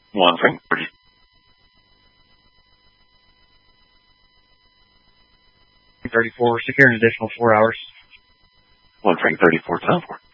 1 Frank 30. 34, secure an additional 4 hours. 1 Frank 34, time for.